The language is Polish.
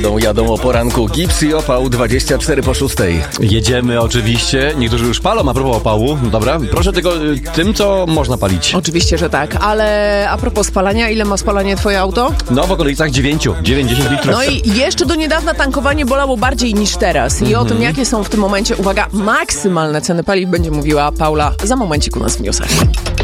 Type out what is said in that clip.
Jadą o poranku. Gips i opał 24 po 6. Jedziemy oczywiście. Niektórzy już palą a propos opału. No dobra, proszę tylko tym, co można palić. Oczywiście, że tak, ale a propos spalania, ile ma spalanie twoje auto? No w okolicach 9-10 litrów. No i jeszcze do niedawna tankowanie bolało bardziej niż teraz. I o tym, jakie są w tym momencie, uwaga, maksymalne ceny paliw będzie mówiła Paula za momencik u nas w newsach.